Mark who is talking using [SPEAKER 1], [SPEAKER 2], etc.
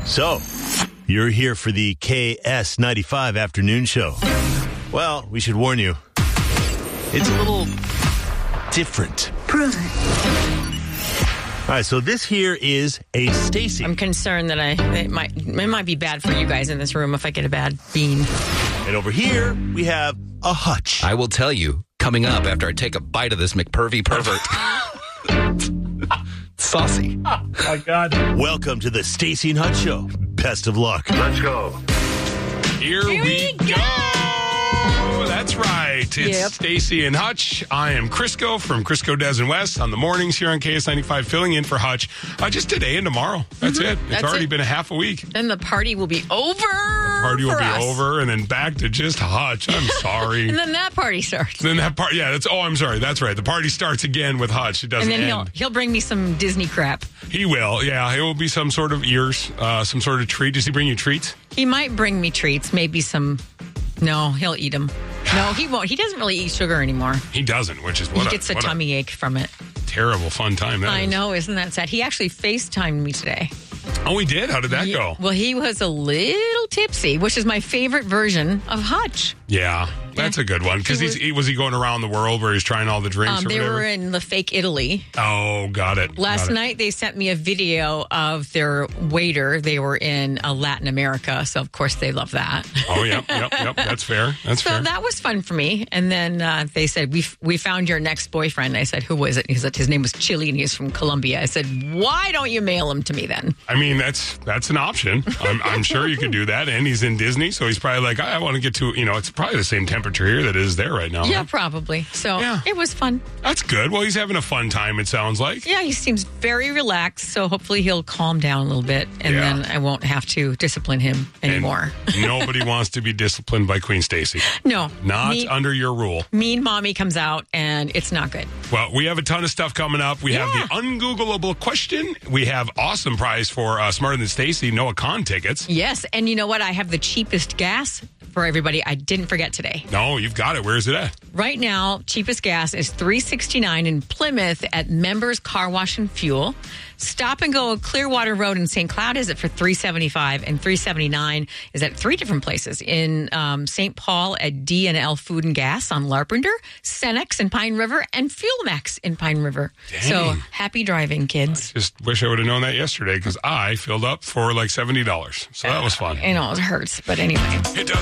[SPEAKER 1] So, you're here for the KS95 afternoon show. Well, we should warn you. It's a little different.
[SPEAKER 2] Prove it.
[SPEAKER 1] All right, so this here is a Stacy.
[SPEAKER 3] I'm concerned that it might be bad for you guys in this room if I get a bad bean.
[SPEAKER 1] And over here, we have a Hutch.
[SPEAKER 4] I will tell you, coming up after I take a bite of this McPervy pervert. Saucy.
[SPEAKER 1] Oh, my God. Welcome to the Stacy and Hutch Show. Best of luck.
[SPEAKER 5] Let's go.
[SPEAKER 6] Here we go. That's right. It's Stacy and Hutch. I am Crisco from Crisco, Des, and West on the mornings here on KS95, filling in for Hutch just today and tomorrow. That's it. It's already been a half a week.
[SPEAKER 3] Then the party will be over.
[SPEAKER 6] Party will be over, and then back to just Hutch. I'm sorry.
[SPEAKER 3] And then that party starts.
[SPEAKER 6] Then that part, I'm sorry. That's right. The party starts again with Hutch. It doesn't
[SPEAKER 3] end. And then he'll bring me some Disney crap.
[SPEAKER 6] He will. Yeah, it will be some sort of ears, some sort of treat. Does he bring you treats?
[SPEAKER 3] He might bring me treats. Maybe some. No, he'll eat them. No, he won't. He doesn't really eat sugar anymore.
[SPEAKER 6] He doesn't, which is
[SPEAKER 3] he gets a tummy ache from it.
[SPEAKER 6] Terrible fun time.
[SPEAKER 3] I know, isn't that sad? He actually FaceTimed me today.
[SPEAKER 6] Oh, he did? How did that go?
[SPEAKER 3] Well, he was a little tipsy, which is my favorite version of Hutch.
[SPEAKER 6] Yeah, that's a good one. Because was he going around the world where he's trying all the drinks or
[SPEAKER 3] they
[SPEAKER 6] whatever?
[SPEAKER 3] were in the fake Italy.
[SPEAKER 6] Oh, got it.
[SPEAKER 3] Last night they sent me a video of their waiter. They were in Latin America, so of course they love that.
[SPEAKER 6] Oh, yep. That's fair.
[SPEAKER 3] So that was fun for me. And then they said, we found your next boyfriend. I said, who was it? He said his name was Chili and he's from Colombia. I said, why don't you mail him to me then?
[SPEAKER 6] I mean, that's an option. I'm sure you could do that. And he's in Disney, so he's probably like, I want to get to, it's probably the same temperature here that is there right now.
[SPEAKER 3] Yeah,
[SPEAKER 6] right?
[SPEAKER 3] probably. So it was fun.
[SPEAKER 6] That's good. Well, he's having a fun time, it sounds like.
[SPEAKER 3] Yeah, he seems very relaxed, so hopefully he'll calm down a little bit, and then I won't have to discipline him anymore.
[SPEAKER 6] And nobody wants to be disciplined by Queen Stacy.
[SPEAKER 3] No.
[SPEAKER 6] Not under your rule.
[SPEAKER 3] Mean Mommy comes out, and it's not good.
[SPEAKER 6] Well, we have a ton of stuff coming up. We have the ungoogleable question. We have awesome prize for Smarter Than Stacy, Noah Kahn tickets.
[SPEAKER 3] Yes, and you know what? I have the cheapest gas for everybody. I didn't forget today.
[SPEAKER 6] No, you've got it. Where is it at?
[SPEAKER 3] Right now, cheapest gas is $3.69 in Plymouth at Members Car Wash and Fuel. Stop and Go Clearwater Road in St. Cloud is it for $3.75, and $3.79 is at 3 different places. In St. Paul at D&L Food and Gas on Larpenter, Cenex in Pine River, and FuelMax in Pine River.
[SPEAKER 6] Dang.
[SPEAKER 3] So happy driving, kids.
[SPEAKER 6] I just wish I would have known that yesterday because I filled up for like $70. So that was fun.
[SPEAKER 3] I know, it hurts, but anyway.
[SPEAKER 6] It does.